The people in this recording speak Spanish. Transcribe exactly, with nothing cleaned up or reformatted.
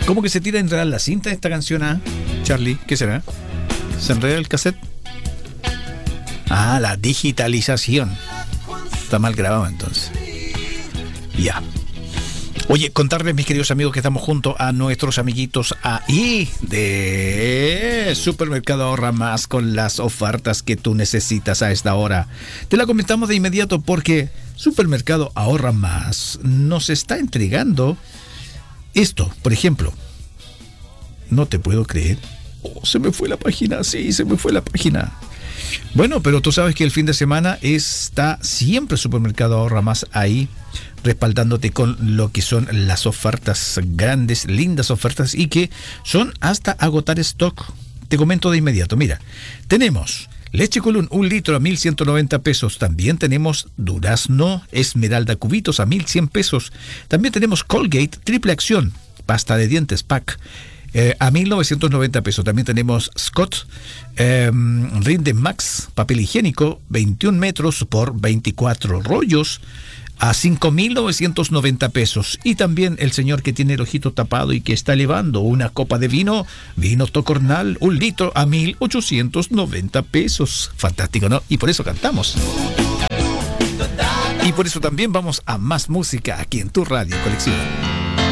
¿Cómo que se tira a enredar la cinta de esta canción, ah? Charlie, ¿qué será? ¿Se enreda el cassette? Ah, la digitalización. Está mal grabado entonces. Ya. Oye, contarles, mis queridos amigos, que estamos junto a nuestros amiguitos ahí de Supermercado Ahorra Más con las ofertas que tú necesitas a esta hora. Te la comentamos de inmediato porque Supermercado Ahorra Más nos está entregando esto, por ejemplo. No te puedo creer. Oh, se me fue la página, sí, se me fue la página. Bueno, pero tú sabes que el fin de semana está siempre Supermercado Ahorra Más ahí, respaldándote con lo que son las ofertas grandes, lindas ofertas y que son hasta agotar stock. Te comento de inmediato, mira, tenemos leche Colún, un litro a mil ciento noventa pesos. También tenemos durazno Esmeralda cubitos a mil cien pesos. También tenemos Colgate triple acción, pasta de dientes pack, Eh, a mil novecientos noventa pesos. También tenemos Scott eh, Rinde Max papel higiénico veintiún metros por veinticuatro rollos a cinco mil novecientos noventa pesos. Y también el señor que tiene el ojito tapado y que está elevando una copa de vino, vino Tocornal, un litro a mil ochocientos noventa pesos. Fantástico, ¿no? Y por eso cantamos. Y por eso también vamos a más música aquí en tu radio colección.